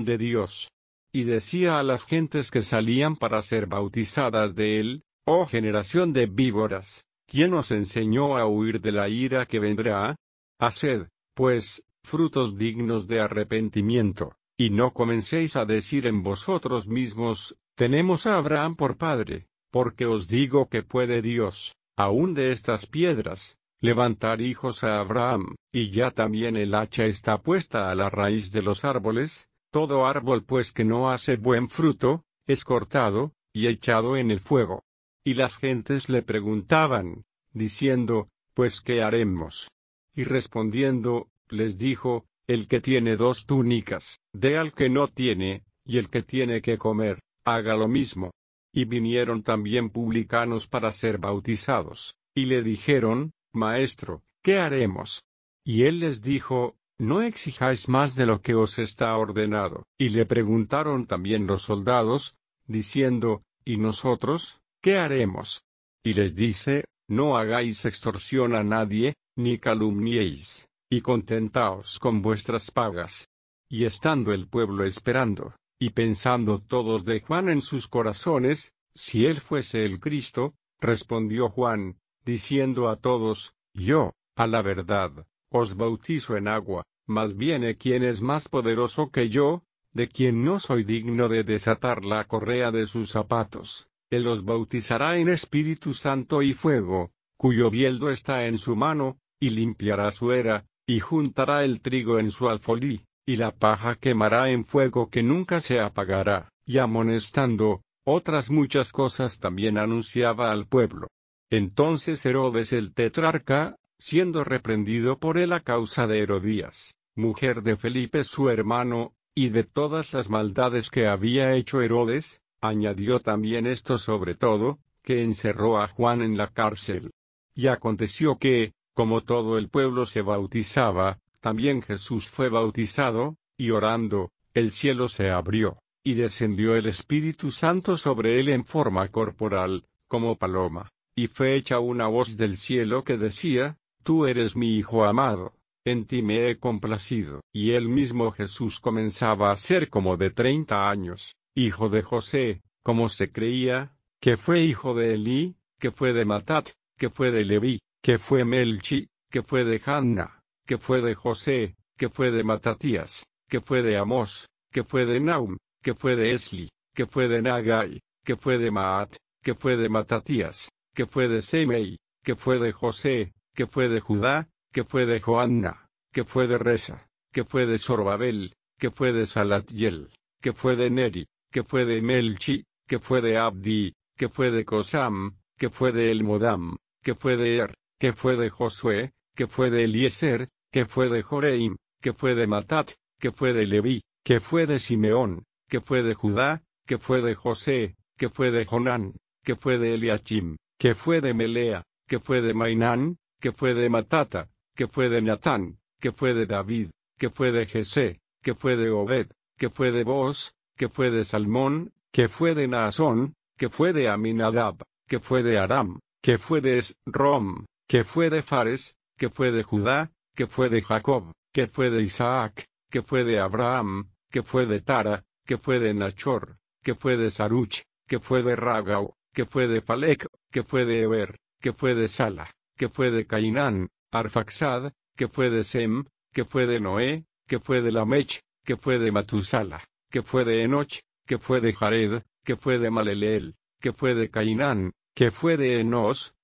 de Dios. Y decía a las gentes que salían para ser bautizadas de él: «Oh generación de víboras, ¿quién os enseñó a huir de la ira que vendrá? Haced, pues, frutos dignos de arrepentimiento, y no comencéis a decir en vosotros mismos: tenemos a Abraham por padre, porque os digo que puede Dios, aun de estas piedras, levantar hijos a Abraham. Y ya también el hacha está puesta a la raíz de los árboles. Todo árbol pues que no hace buen fruto, es cortado, y echado en el fuego». Y las gentes le preguntaban, diciendo: «Pues ¿qué haremos?». Y respondiendo, les dijo: «El que tiene 2 túnicas, dé al que no tiene, y el que tiene que comer, haga lo mismo». Y vinieron también publicanos para ser bautizados, y le dijeron: «Maestro, ¿qué haremos?». Y él les dijo: «No exijáis más de lo que os está ordenado». Y le preguntaron también los soldados, diciendo: «¿Y nosotros, qué haremos?». Y les dice: «No hagáis extorsión a nadie, ni calumniéis, y contentaos con vuestras pagas». Y estando el pueblo esperando, y pensando todos de Juan en sus corazones, si él fuese el Cristo, respondió Juan, diciendo a todos: «Yo, a la verdad, os bautizo en agua, mas viene quien es más poderoso que yo, de quien no soy digno de desatar la correa de sus zapatos. Él os bautizará en Espíritu Santo y fuego, cuyo bieldo está en su mano, y limpiará su era, y juntará el trigo en su alfolí, y la paja quemará en fuego que nunca se apagará». Y amonestando, otras muchas cosas también anunciaba al pueblo. Entonces Herodes el tetrarca, siendo reprendido por él a causa de Herodías, mujer de Felipe su hermano, y de todas las maldades que había hecho Herodes, añadió también esto sobre todo, que encerró a Juan en la cárcel. Y aconteció que, como todo el pueblo se bautizaba, también Jesús fue bautizado, y orando, el cielo se abrió, y descendió el Espíritu Santo sobre él en forma corporal, como paloma, y fue hecha una voz del cielo que decía: «Tú eres mi Hijo amado, en ti me he complacido». Y él mismo Jesús comenzaba a ser como de 30 años, hijo de José, como se creía, que fue hijo de Elí, que fue de Matat, que fue de Leví, que fue Melchi, que fue de Janna, que fue de José, que fue de Matatías, que fue de Amós, que fue de Naum, que fue de Esli, que fue de Nagai, que fue de Maat, que fue de Matatías, que fue de Semei, que fue de José, que fue de Judá, que fue de Joanna, que fue de Resa, que fue de Zorobabel, que fue de Salatiel, que fue de Neri, que fue de Melchi, que fue de Abdi, que fue de Cosam, que fue de Elmodam, que fue de Er, que fue de Josué, que fue de Eliezer, que fue de Joreim, que fue de Matat, que fue de Leví, que fue de Simeón, que fue de Judá, que fue de José, que fue de Jonán, que fue de Eliachim, que fue de Melea, que fue de Mainán, que fue de Matata, que fue de Natán, que fue de David, que fue de Jesé, que fue de Obed, que fue de Boz, que fue de Salmón, que fue de Naasón, que fue de Aminadab, que fue de Aram, que fue de Esrom, que fue de Fares, que fue de Judá, que fue de Jacob, que fue de Isaac, que fue de Abraham, que fue de Tara, que fue de Nachor, que fue de Saruch, que fue de Ragau, que fue de Falec, que fue de Eber, que fue de Sala, que fue de Cainán, Arfaxad, que fue de Sem, que fue de Noé, que fue de Lamech, que fue de Matusala, que fue de Enoch, que fue de Jared, que fue de Maleleel, que fue de Cainán, que fue de Enos,